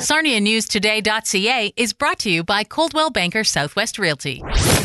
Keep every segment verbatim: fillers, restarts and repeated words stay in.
Sarnia News Today dot C A is brought to you by Coldwell Banker Southwest Realty.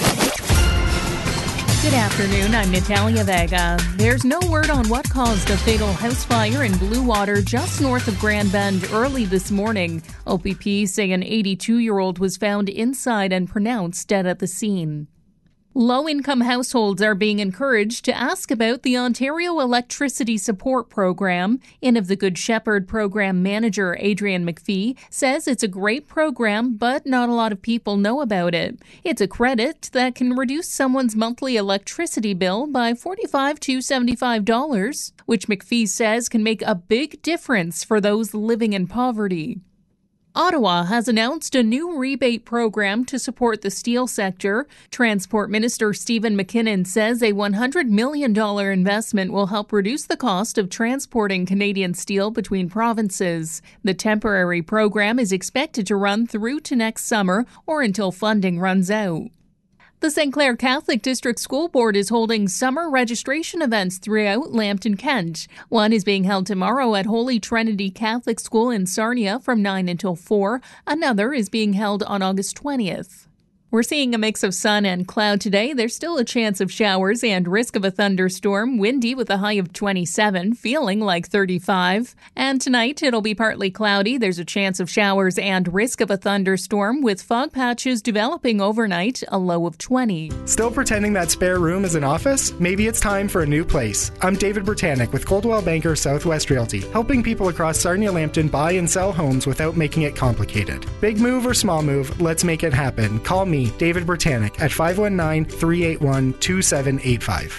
Good afternoon, I'm Natalia Vega. There's no word on what caused a fatal house fire in Blue Water just north of Grand Bend early this morning. O P P say an eighty-two-year-old was found inside and pronounced dead at the scene. Low-income households are being encouraged to ask about the Ontario Electricity Support Program. Inn of the Good Shepherd program manager Adrian McPhee says it's a great program, but not a lot of people know about it. It's a credit that can reduce someone's monthly electricity bill by forty-five to seventy-five dollars, which McPhee says can make a big difference for those living in poverty. Ottawa has announced a new rebate program to support the steel sector. Transport Minister Stephen McKinnon says a one hundred million dollars investment will help reduce the cost of transporting Canadian steel between provinces. The temporary program is expected to run through to next summer or until funding runs out. The Saint Clair Catholic District School Board is holding summer registration events throughout Lambton, Kent. One is being held tomorrow at Holy Trinity Catholic School in Sarnia from nine until four. Another is being held on August twentieth. We're seeing a mix of sun and cloud today. There's still a chance of showers and risk of a thunderstorm. Windy with a high of twenty-seven, feeling like thirty-five. And tonight it'll be partly cloudy. There's a chance of showers and risk of a thunderstorm with fog patches developing overnight, a low of twenty. Still pretending that spare room is an office? Maybe it's time for a new place. I'm David Britannic with Coldwell Banker Southwest Realty, helping people across Sarnia-Lambton buy and sell homes without making it complicated. Big move or small move, let's make it happen. Call me, David Britannic, at five one nine, three eight one, two seven eight five.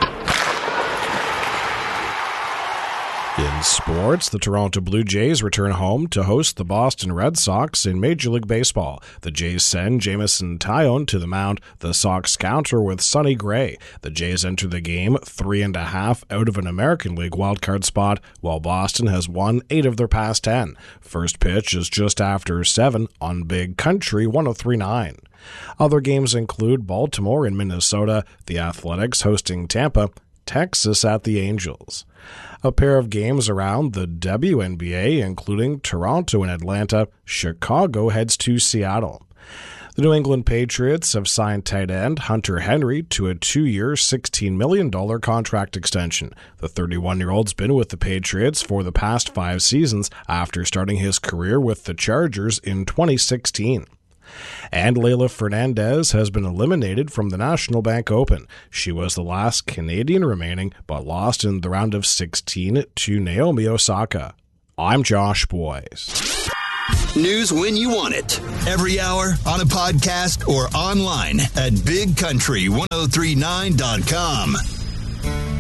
In sports, the Toronto Blue Jays return home to host the Boston Red Sox in Major League Baseball. The Jays send Jameson Taillon to the mound. The Sox counter with Sonny Gray. The Jays enter the game three and a half out of an American League wildcard spot, while Boston has won eight of their past ten. First pitch is just after seven on Big Country one oh three point nine. Other games include Baltimore and Minnesota, the Athletics hosting Tampa, Texas at the Angels. A pair of games around the W N B A, including Toronto and Atlanta. Chicago heads to Seattle. The New England Patriots have signed tight end Hunter Henry to a two-year, sixteen million dollars contract extension. The thirty-one-year-old's been with the Patriots for the past five seasons after starting his career with the Chargers in twenty sixteen. And Leylah Fernandez has been eliminated from the National Bank Open. She was the last Canadian remaining, but lost in the round of sixteen to Naomi Osaka. I'm Josh Boyes. News when you want it. Every hour, on a podcast, or online at big country ten thirty-nine dot com.